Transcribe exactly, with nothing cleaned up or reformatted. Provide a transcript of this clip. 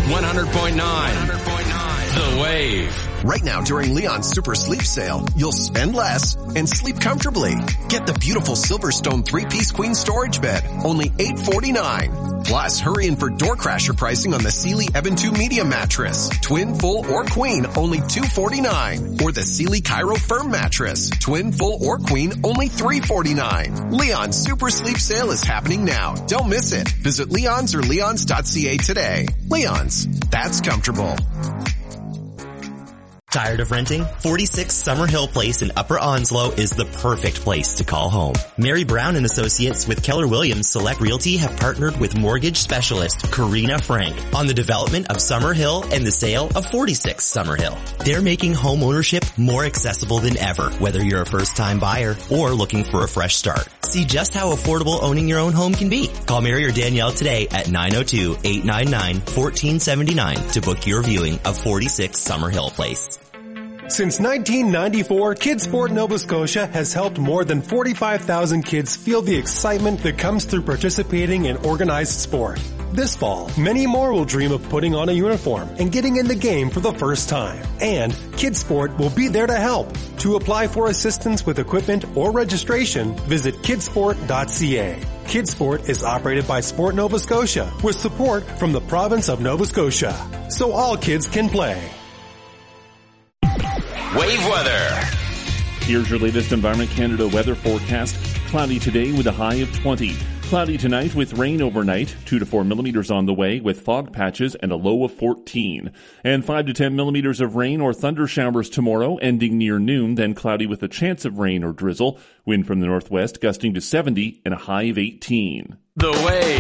one hundred point nine. The Wave. Right now during Leon's Super Sleep Sale, you'll spend less and sleep comfortably. Get the beautiful Silverstone three-piece queen storage bed, only eight forty-nine. Plus, hurry in for door crasher pricing on the Sealy Ebon two medium mattress. Twin, full, or queen, only two forty-nine. Or the Sealy Cairo Firm mattress. Twin, full, or queen, only three forty-nine. Leon's Super Sleep Sale is happening now. Don't miss it. Visit Leon's or leons dot c a today. Leon's. That's comfortable. Tired of renting? forty-six Summer Hill Place in Upper Onslow is the perfect place to call home. Mary Brown and Associates with Keller Williams Select Realty have partnered with mortgage specialist Karina Frank on the development of Summer Hill and the sale of forty-six Summer Hill. They're making home ownership more accessible than ever, whether you're a first-time buyer or looking for a fresh start. See just how affordable owning your own home can be. Call Mary or Danielle today at nine oh two, eight nine nine, one four seven nine to book your viewing of forty-six Summer Hill Place. Since nineteen ninety-four, Kidsport Nova Scotia has helped more than forty-five thousand kids feel the excitement that comes through participating in organized sport. This fall, many more will dream of putting on a uniform and getting in the game for the first time. And Kidsport will be there to help. To apply for assistance with equipment or registration, visit kidsport dot c a. Kidsport is operated by Sport Nova Scotia with support from the province of Nova Scotia. So all kids can play. Wave weather. Here's your latest Environment Canada weather forecast. Cloudy today with a high of twenty. Cloudy tonight with rain overnight, two to four millimeters on the way with fog patches and a low of fourteen. And five to ten millimeters of rain or thunder showers tomorrow, ending near noon, then cloudy with a chance of rain or drizzle. Wind from the northwest gusting to seventy and a high of eighteen. The Wave.